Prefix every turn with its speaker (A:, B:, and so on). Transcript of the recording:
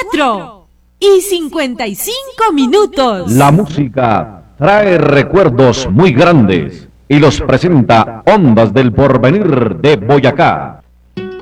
A: 4:55.
B: La música trae recuerdos muy grandes y los presenta Ondas del Porvenir de Boyacá.